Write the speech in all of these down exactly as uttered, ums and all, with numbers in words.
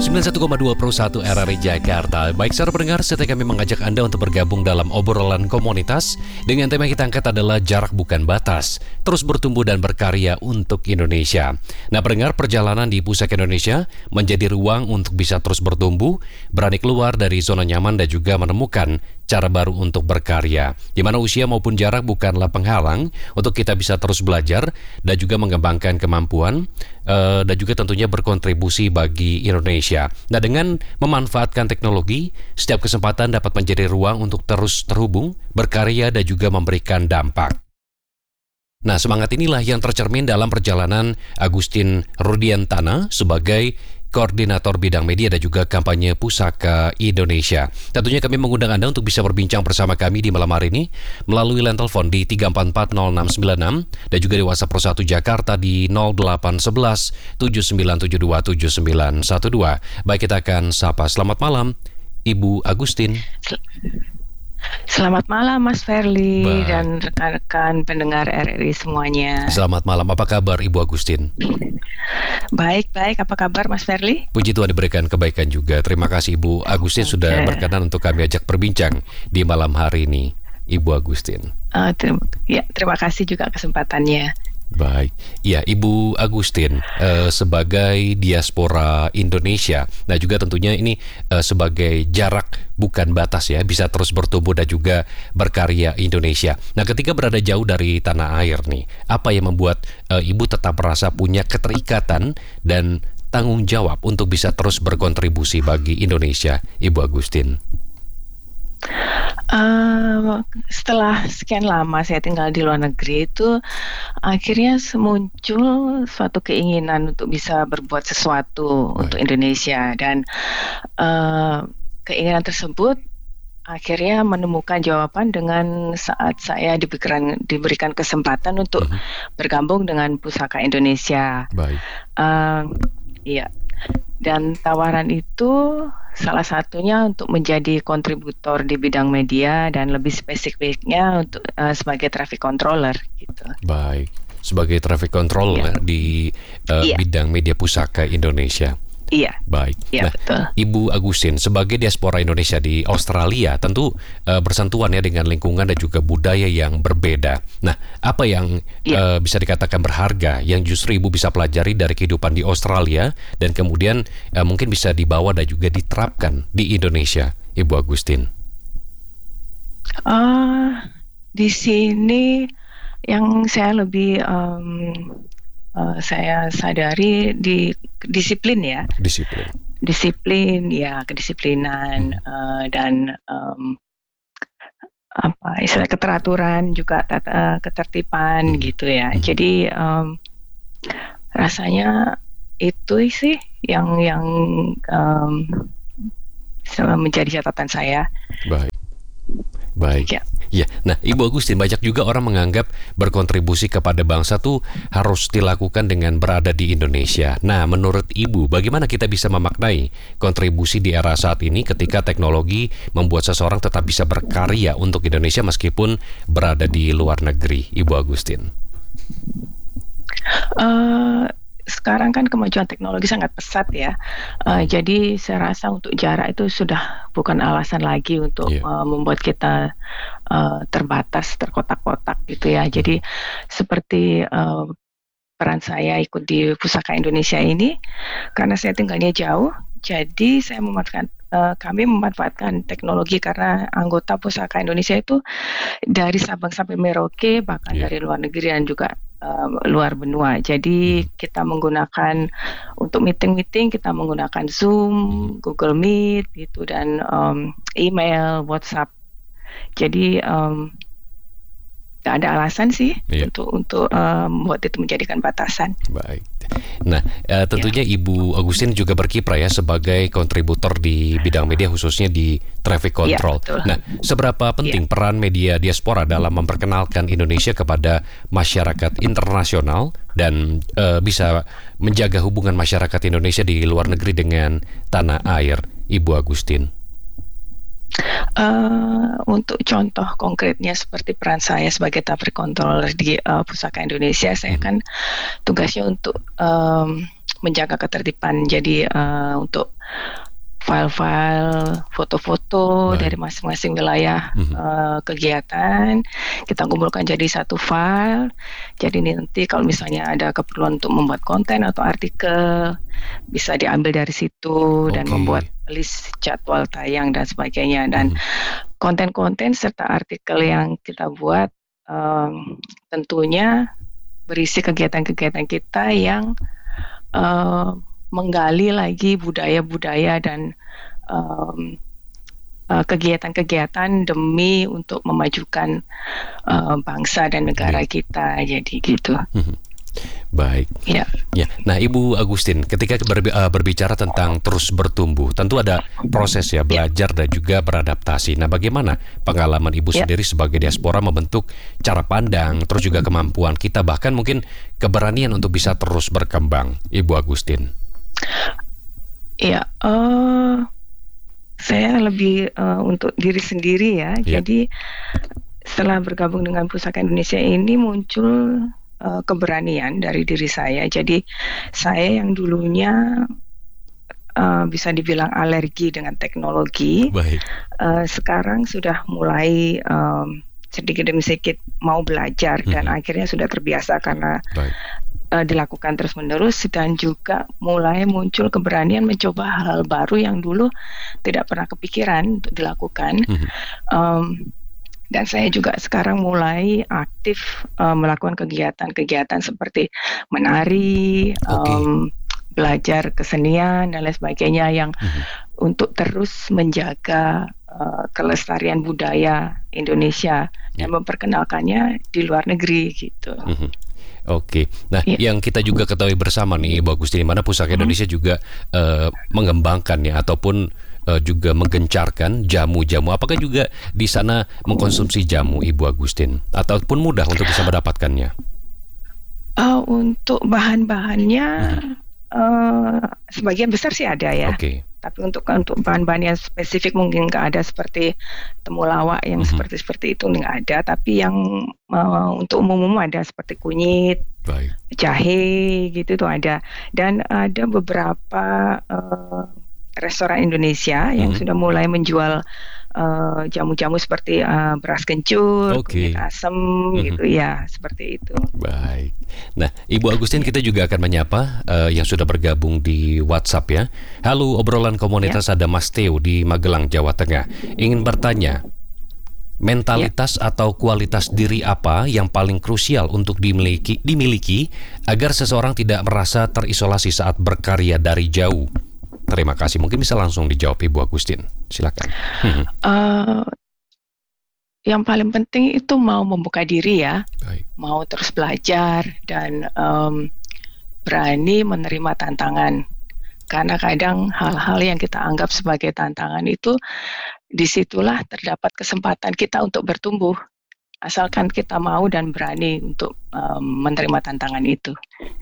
sembilan puluh satu koma dua Pro satu R R I Jakarta. Baik, saudara pendengar, setelah kami mengajak Anda untuk bergabung dalam obrolan komunitas dengan tema yang kita angkat adalah jarak bukan batas, terus bertumbuh dan berkarya untuk Indonesia. Nah, pendengar, perjalanan di Pusaka Indonesia menjadi ruang untuk bisa terus bertumbuh, berani keluar dari zona nyaman dan juga menemukan cara baru untuk berkarya, di mana usia maupun jarak bukanlah penghalang untuk kita bisa terus belajar dan juga mengembangkan kemampuan uh, dan juga tentunya berkontribusi bagi Indonesia. Nah, dengan memanfaatkan teknologi, setiap kesempatan dapat menjadi ruang untuk terus terhubung, berkarya dan juga memberikan dampak. Nah, semangat inilah yang tercermin dalam perjalanan Agustin Rudiantana sebagai Koordinator Bidang Media dan juga Kampanye Pusaka Indonesia. Tentunya kami mengundang Anda untuk bisa berbincang bersama kami di malam hari ini melalui line telepon di tiga empat empat nol enam sembilan enam dan juga di WhatsApp Pro satu Jakarta di nol delapan satu satu tujuh sembilan tujuh dua tujuh sembilan satu dua. Baik, kita akan sapa. Selamat malam, Ibu Agustin. Selamat malam Mas Ferli. Baik. Dan rekan-rekan pendengar R R I semuanya. Selamat malam, apa kabar Ibu Agustin? Baik-baik, apa kabar Mas Ferli? Puji Tuhan diberikan kebaikan juga. Terima kasih Ibu Agustin Oke. sudah berkenan untuk kami ajak berbincang di malam hari ini, Ibu Agustin. Uh, terima, ya, terima kasih juga kesempatannya. Baik, ya Ibu Agustin eh, sebagai diaspora Indonesia, nah juga tentunya ini eh, sebagai jarak bukan batas ya, bisa terus bertumbuh dan juga berkarya Indonesia. Nah, ketika berada jauh dari tanah air nih, apa yang membuat eh, Ibu tetap merasa punya keterikatan dan tanggung jawab untuk bisa terus berkontribusi bagi Indonesia, Ibu Agustin? Uh, setelah sekian lama saya tinggal di luar negeri itu akhirnya muncul suatu keinginan untuk bisa berbuat sesuatu Baik. untuk Indonesia, dan uh, keinginan tersebut akhirnya menemukan jawaban dengan saat saya diberikan diberikan kesempatan untuk Mhm. bergabung dengan Pusaka Indonesia. Baik. Uh, iya. Dan tawaran itu salah satunya untuk menjadi kontributor di bidang media dan lebih spesifiknya untuk uh, sebagai traffic controller gitu. Baik, sebagai traffic controller Iya. di uh, Iya. bidang media Pusaka Indonesia. Iya. Baik. Iya, Nah, betul. Ibu Agustin sebagai diaspora Indonesia di Australia tentu uh, bersentuhan ya dengan lingkungan dan juga budaya yang berbeda. Nah, apa yang uh, Iya. bisa dikatakan berharga yang justru Ibu bisa pelajari dari kehidupan di Australia dan kemudian uh, mungkin bisa dibawa dan juga diterapkan di Indonesia, Ibu Agustin? Uh, di sini yang saya lebih um, uh, saya sadari di disiplin ya. Disiplin. Disiplin, ya, kedisiplinan, uh, dan um, apa istilah keteraturan juga tata, ketertiban Hmm. gitu ya. Hmm. Jadi um, rasanya itu sih yang yang um, menjadi catatan saya. Baik. Baik. Ya. Ya, nah Ibu Agustin, banyak juga orang menganggap berkontribusi kepada bangsa tuh harus dilakukan dengan berada di Indonesia. Nah, menurut Ibu, bagaimana kita bisa memaknai kontribusi di era saat ini ketika teknologi membuat seseorang tetap bisa berkarya untuk Indonesia meskipun berada di luar negeri, Ibu Agustin? Uh, sekarang kan kemajuan teknologi sangat pesat ya, uh, jadi saya rasa untuk jarak itu sudah bukan alasan lagi untuk Iya. uh, membuat kita uh, terbatas, terkotak-kotak gitu ya. Jadi seperti uh, peran saya ikut di Pusaka Indonesia ini, karena saya tinggalnya jauh, jadi saya memanfaatkan uh, kami memanfaatkan teknologi karena anggota Pusaka Indonesia itu dari Sabang sampai Merauke, bahkan Iya. dari luar negeri dan juga uh, luar benua. Jadi Hmm. kita menggunakan untuk meeting-meeting kita menggunakan Zoom, Hmm. Google Meet gitu, dan um, email, WhatsApp. Jadi um, nggak ada alasan sih Iya. untuk untuk um, buat itu menjadikan batasan. Baik. Nah, eh, tentunya Ibu Agustin juga berkiprah ya sebagai kontributor di bidang media khususnya di traffic Iya, control. betul. Nah, seberapa penting peran media diaspora dalam memperkenalkan Indonesia kepada masyarakat internasional dan eh, bisa menjaga hubungan masyarakat Indonesia di luar negeri dengan tanah air, Ibu Agustin? Uh, untuk contoh konkretnya seperti peran saya sebagai traffic controller di uh, Pusaka Indonesia, saya Hmm. kan tugasnya untuk um, menjaga ketertiban. Jadi uh, untuk file-file, foto-foto Baik. dari masing-masing wilayah Mhm. uh, kegiatan kita kumpulkan jadi satu file. Jadi nanti kalau misalnya ada keperluan untuk membuat konten atau artikel bisa diambil dari situ dan membuat Oke. list jadwal tayang dan sebagainya. Dan Mhm. konten-konten serta artikel yang kita buat um, tentunya berisi kegiatan-kegiatan kita yang uh, menggali lagi budaya-budaya dan um, uh, kegiatan-kegiatan demi untuk memajukan uh, bangsa dan negara Baik. kita. Jadi gitu. Mhm. Baik. Ya. Ya. Nah, Ibu Agustin, ketika berbi- uh, berbicara tentang terus bertumbuh, tentu ada proses ya, belajar dan juga beradaptasi. Nah, bagaimana pengalaman Ibu Ya. sendiri sebagai diaspora membentuk cara pandang, terus juga kemampuan kita, bahkan mungkin keberanian untuk bisa terus berkembang, Ibu Agustin? Ya, uh, saya lebih uh, untuk diri sendiri ya. Ya. Jadi setelah bergabung dengan Pusaka Indonesia ini muncul uh, keberanian dari diri saya. Jadi saya yang dulunya uh, bisa dibilang alergi dengan teknologi, Baik. uh, sekarang sudah mulai um, sedikit demi sedikit mau belajar dan Mhm. akhirnya sudah terbiasa karena Baik. uh, dilakukan terus-menerus, dan juga mulai muncul keberanian mencoba hal-hal baru yang dulu tidak pernah kepikiran untuk dilakukan. Mhm. Um, dan saya juga sekarang mulai aktif uh, melakukan kegiatan-kegiatan seperti menari, Oke. um, belajar kesenian dan lain sebagainya yang Mhm. untuk terus menjaga uh, kelestarian budaya Indonesia dan Ya. memperkenalkannya di luar negeri gitu. Mhm. Oke. Nah, Ya. yang kita juga ketahui bersama nih, Ibu Agustin, di mana Pusaka Mhm. Indonesia juga uh, mengembangkan ya, ataupun uh, juga menggencarkan jamu-jamu. Apakah juga di sana mengkonsumsi jamu, Ibu Agustin, ataupun mudah untuk bisa mendapatkannya? Uh, untuk bahan-bahannya Mhm. uh, sebagian besar sih ada ya. Oke. Tapi untuk untuk bahan-bahan yang spesifik mungkin nggak ada seperti temulawak yang Mhm. seperti seperti itu nggak ada. Tapi yang uh, untuk umum-umum ada seperti kunyit, Baik. jahe gitu tuh ada. Dan ada beberapa uh, restoran Indonesia yang Mhm. sudah mulai menjual uh, jamu-jamu seperti uh, beras kencur, kunyit Oke. asem Mhm. gitu ya, seperti itu. Baik. Nah, Ibu Agustin, Ya. kita juga akan menyapa uh, yang sudah bergabung di WhatsApp ya. Halo, obrolan komunitas, ada Mas Theo di Magelang, Jawa Tengah. Ingin bertanya, mentalitas atau kualitas diri apa yang paling krusial untuk dimiliki, dimiliki agar seseorang tidak merasa terisolasi saat berkarya dari jauh? Terima kasih. Mungkin bisa langsung dijawab, Ibu Agustin. Silakan. Mhm. Uh, yang paling penting itu mau membuka diri ya, Baik. mau terus belajar dan um, berani menerima tantangan. Karena kadang hal-hal yang kita anggap sebagai tantangan itu, disitulah terdapat kesempatan kita untuk bertumbuh. Asalkan kita mau dan berani untuk um, menerima tantangan itu.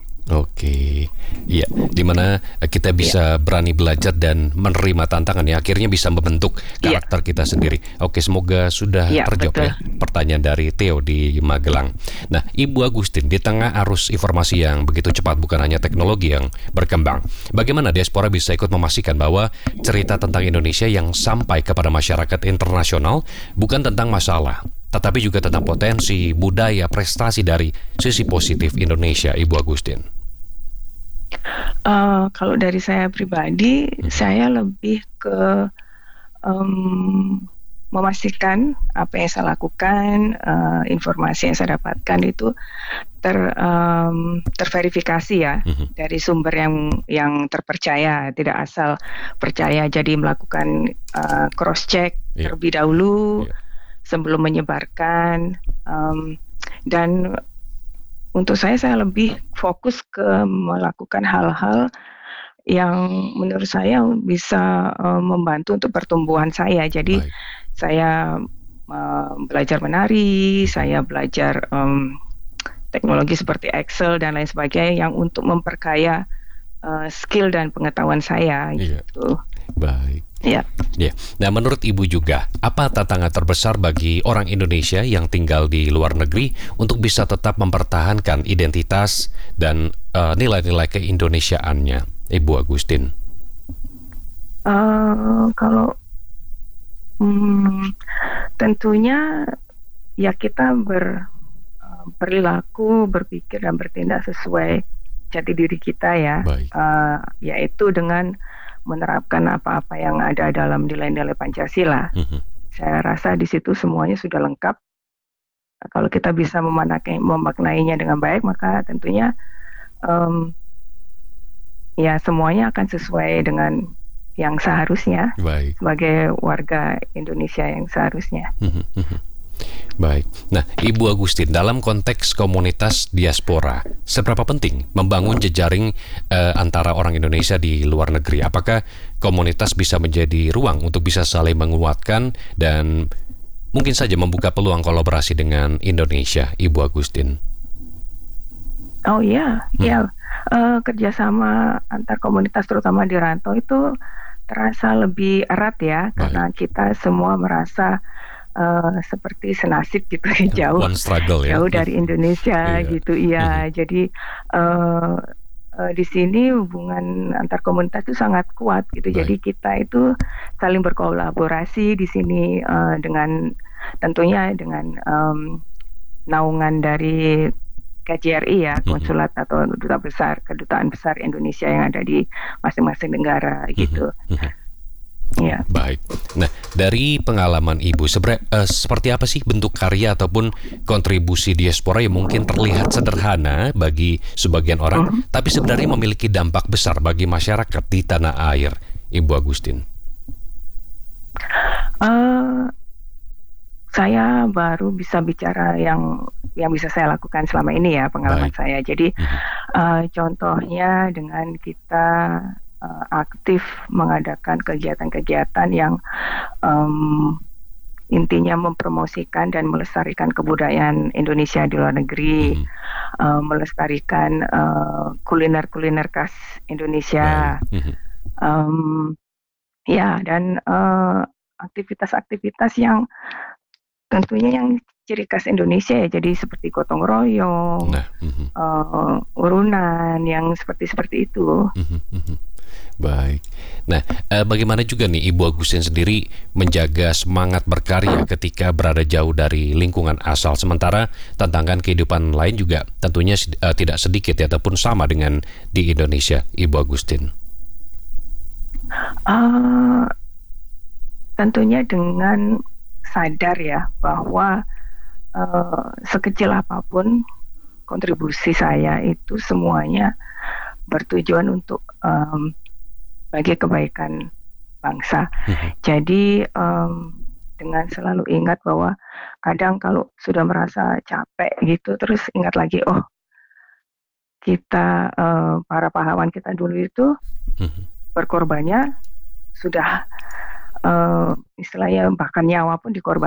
Oke, iya, dimana kita bisa berani belajar dan menerima tantangan ya, akhirnya bisa membentuk Iya. karakter kita sendiri. Oke, semoga sudah Iya, terjawab betul. ya pertanyaan dari Theo di Magelang. Nah, Ibu Agustin, di tengah arus informasi yang begitu cepat, bukan hanya teknologi yang berkembang, bagaimana diaspora bisa ikut memastikan bahwa cerita tentang Indonesia yang sampai kepada masyarakat internasional bukan tentang masalah, tetapi juga tentang potensi, budaya, prestasi dari sisi positif Indonesia, Ibu Agustin? Uh, kalau dari saya pribadi, Mhm. saya lebih ke um, memastikan apa yang saya lakukan, uh, informasi yang saya dapatkan itu ter um, terverifikasi ya, Mhm. dari sumber yang yang terpercaya, tidak asal percaya. Jadi melakukan uh, cross check Iya. terlebih dahulu Iya. sebelum menyebarkan. Um, dan untuk saya, saya lebih fokus ke melakukan hal-hal yang menurut saya bisa uh, membantu untuk pertumbuhan saya. Jadi Baik. saya uh, belajar menari, saya belajar um, teknologi seperti Excel dan lain sebagainya yang untuk memperkaya uh, skill dan pengetahuan saya Iya. gitu. Baik. Ya. Ya. Nah, menurut Ibu juga, apa tantangan terbesar bagi orang Indonesia yang tinggal di luar negeri untuk bisa tetap mempertahankan identitas dan eh, nilai-nilai keindonesiaannya, Ibu Agustin? Uh, kalau hmm, tentunya ya kita ber, uh, berlaku, berpikir dan bertindak sesuai jati diri kita ya, Baik. uh, yaitu dengan menerapkan apa-apa yang ada dalam nilai-nilai Pancasila. Mhm. Saya rasa di situ semuanya sudah lengkap. Kalau kita bisa memaknai- memaknainya dengan baik, maka tentunya um, ya semuanya akan sesuai dengan yang seharusnya Baik. sebagai warga Indonesia yang seharusnya. Mhm, mhm. Baik. Nah, Ibu Agustin, dalam konteks komunitas diaspora, seberapa penting membangun jejaring eh, antara orang Indonesia di luar negeri? Apakah komunitas bisa menjadi ruang untuk bisa saling menguatkan dan mungkin saja membuka peluang kolaborasi dengan Indonesia, Ibu Agustin? Oh iya, Hmm. iya. Eh, kerjasama antar komunitas terutama di rantau itu terasa lebih erat ya, karena kita semua merasa eh, seperti senasib gitu jauh One struggle ya. jauh dari Indonesia Iya. gitu. Iya, jadi eh, eh, di sini hubungan antar komunitas itu sangat kuat gitu. Baik. Jadi kita itu saling berkolaborasi di sini eh, dengan tentunya dengan em, naungan dari K J R I ya, Mhm. konsulat atau duta besar, kedutaan besar Indonesia yang ada di masing-masing negara gitu. Mhm. Ya. Baik. Nah, dari pengalaman Ibu, sebre- eh, seperti apa sih bentuk karya ataupun kontribusi diaspora yang mungkin terlihat sederhana bagi sebagian orang, Mhm. tapi sebenarnya memiliki dampak besar bagi masyarakat di tanah air, Ibu Agustin? Eh, saya baru bisa bicara yang yang bisa saya lakukan selama ini ya, pengalaman Baik. saya. Jadi Mhm. eh, contohnya dengan kita eh, aktif mengadakan kegiatan-kegiatan yang em, intinya mempromosikan dan melestarikan kebudayaan Indonesia di luar negeri, Mhm. eh, melestarikan eh, kuliner-kuliner khas Indonesia, Baik. Mhm. em, ya dan eh, aktivitas-aktivitas yang tentunya yang ciri khas Indonesia ya, jadi seperti gotong royong, Nah, mhm. eh, urunan yang seperti seperti itu. Mhm. Mhm. Baik. Nah, eh, bagaimana juga nih Ibu Agustin sendiri menjaga semangat berkarya ketika berada jauh dari lingkungan asal, sementara tantangan kehidupan lain juga tentunya eh, tidak sedikit ya, ataupun sama dengan di Indonesia, Ibu Agustin. Eh, tentunya dengan sadar ya bahwa eh, sekecil apapun kontribusi saya itu semuanya bertujuan untuk em, bagi kebaikan bangsa. Mhm. Jadi em, dengan selalu ingat bahwa kadang kalau sudah merasa capek gitu, terus ingat lagi, oh kita eh, para pahlawan kita dulu itu Mhm. berkorbannya sudah eh, istilahnya bahkan nyawa pun dikorbankan.